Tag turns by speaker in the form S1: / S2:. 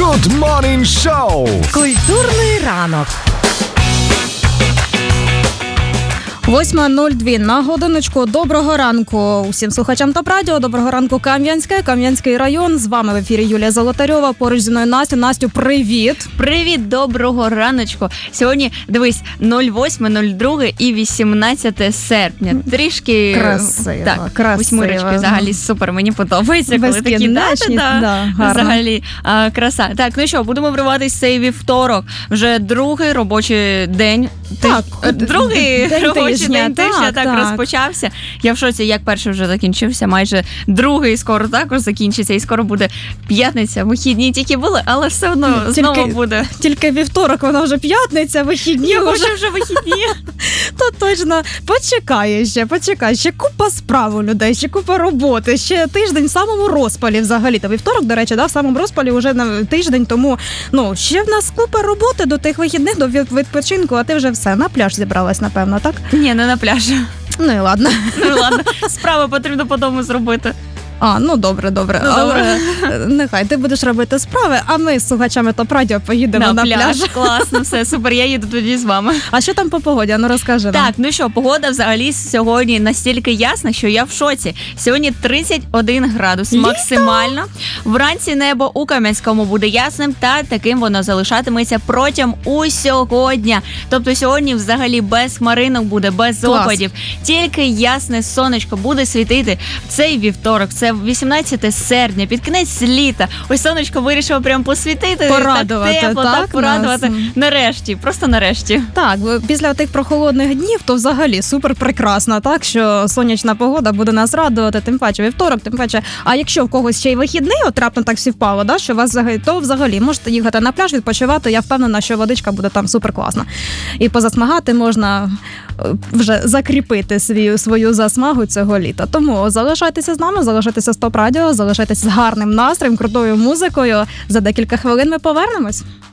S1: Good Morning Show.
S2: Культурний ранок. 8:02 на годиночку. Доброго ранку усім слухачам ТОП-радіо. Доброго ранку, Кам'янське, Кам'янський район. З вами в ефірі Юлія Золотарьова. Поруч зі мною Настя. Настю, привіт.
S3: Привіт, доброго раночку. Сьогодні, дивись, 08, 02 і 18 серпня. Трішки...
S2: Красиво,
S3: так,
S2: красиво.
S3: Восьмирочки взагалі супер. Мені подобається, коли такі дати. Взагалі краса. Так, ну що, будемо вриватись цей вівторок. Вже другий робочий день.
S2: Так,
S3: другий робочий день тижня так розпочався. Я в шоці, як перший вже закінчився, майже другий скоро також закінчиться, і скоро буде п'ятниця. Вихідні тільки були, але все одно знову буде.
S2: Тільки вівторок, вона вже п'ятниця, вихідні.
S3: Я хочу вже вихідні.
S2: То точно. Почекай. Ще купа справ у людей, ще купа роботи, ще тиждень в самому розпалі взагалі. Та вівторок, до речі, в самому розпалі вже на тиждень, тому ще в нас купа роботи до тих вихідних, до відпочинку, а ти вже все, на пляж зібралась, напевно, так?
S3: Ні, не на пляж.
S2: Ну і ладно.
S3: Справи потрібно по дому зробити.
S2: Добре. Але нехай ти будеш робити справи, а ми з слухачами ТОП-радіо поїдемо на пляж.
S3: Класно, все, супер, я їду тоді з вами.
S2: А що там по погоді? Розкажи нам.
S3: Так, ну що, погода взагалі сьогодні настільки ясна, що я в шоці. Сьогодні 31 градус максимально. Вранці небо у Кам'янському буде ясним, та таким воно залишатиметься протягом усього дня. Тобто сьогодні взагалі без хмаринок буде, без опадів. Тільки ясне сонечко буде світити цей вівторок. Це 18 серпня, під кінець літа. Ось сонечко вирішило прямо посвітити.
S2: Порадувати,
S3: так тепло, так порадувати. Нарешті, просто нарешті.
S2: Так, після тих прохолодних днів, то взагалі супер прекрасно, так, що сонячна погода буде нас радувати, тим паче вівторок, тим паче. А якщо в когось ще й вихідний, от раптом так всі впало, що вас то взагалі можете їхати на пляж, відпочивати, я впевнена, що водичка буде там супер класна. І позасмагати можна вже закріпити свою засмагу цього літа. Тому залишайтеся з нами, залишайтеся з ТОП-радіо, залишайтеся з гарним настроєм, крутою музикою. За декілька хвилин ми повернемось.